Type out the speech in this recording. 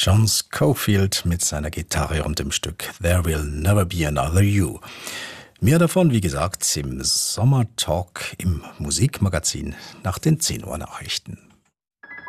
John Scofield mit seiner Gitarre und dem Stück There Will Never Be Another You. Mehr davon, wie gesagt, im Sommertalk im Musikmagazin nach den 10 Uhr Nachrichten.